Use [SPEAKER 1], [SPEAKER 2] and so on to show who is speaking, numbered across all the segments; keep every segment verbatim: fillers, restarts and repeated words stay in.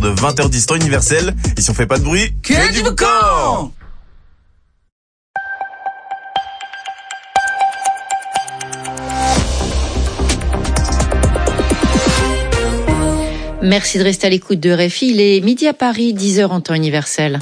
[SPEAKER 1] de vingt heures dix temps universel. Et si on fait pas de bruit,
[SPEAKER 2] que, que du boucan!
[SPEAKER 3] Merci de rester à l'écoute de R F I. Il est midi à Paris, dix heures en temps universel.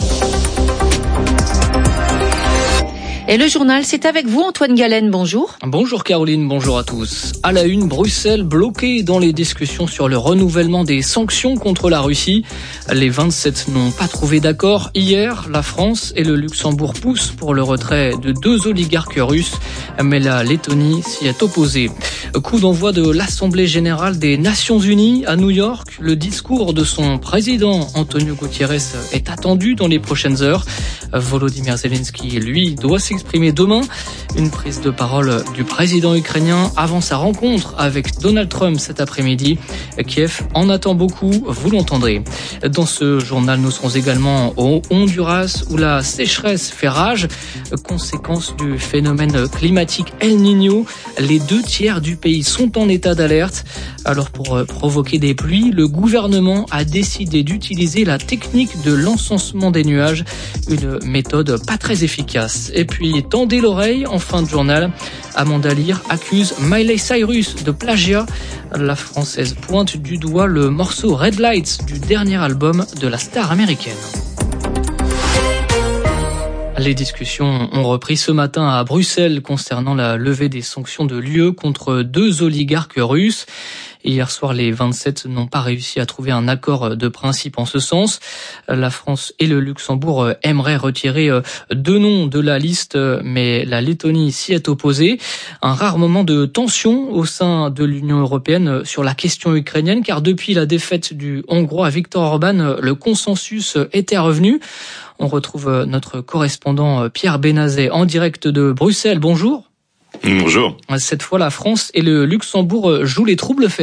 [SPEAKER 3] Et le journal, c'est avec vous, Antoine Galen, bonjour.
[SPEAKER 4] Bonjour Caroline, bonjour à tous. À la une, Bruxelles bloquée dans les discussions sur le renouvellement des sanctions contre la Russie. Les vingt-sept n'ont pas trouvé d'accord. Hier, la France et le Luxembourg poussent pour le retrait de deux oligarques russes, mais la Lettonie s'y est opposée. Coup d'envoi de l'Assemblée générale des Nations Unies à New York. Le discours de son président, Antonio Guterres, est attendu dans les prochaines heures. Volodymyr Zelensky, lui, doit s'exprimer demain. Une prise de parole du président ukrainien avant sa rencontre avec Donald Trump cet après-midi. Kiev en attend beaucoup, vous l'entendrez. Dans ce journal, nous serons également au Honduras où la sécheresse fait rage. Conséquence du phénomène climatique El Niño, les deux tiers du pays sont en état d'alerte. Alors pour provoquer des pluies, le gouvernement a décidé d'utiliser la technique de l'encensement des nuages, une méthode pas très efficace. Et puis, tendez l'oreille, en fin de journal, Amanda Lear accuse Miley Cyrus de plagiat. La Française pointe du doigt le morceau Red Lights du dernier album de la star américaine. Les discussions ont repris ce matin à Bruxelles concernant la levée des sanctions de l'U E contre deux oligarques russes. Hier soir, les vingt-sept n'ont pas réussi à trouver un accord de principe en ce sens. La France et le Luxembourg aimeraient retirer deux noms de la liste, mais la Lettonie s'y est opposée. Un rare moment de tension au sein de l'Union européenne sur la question ukrainienne, car depuis la défaite du Hongrois Viktor Orban, le consensus était revenu. On retrouve notre correspondant Pierre Benazet en direct de Bruxelles. Bonjour.
[SPEAKER 5] Bonjour.
[SPEAKER 4] Cette fois, la France et le Luxembourg jouent les troubles faits.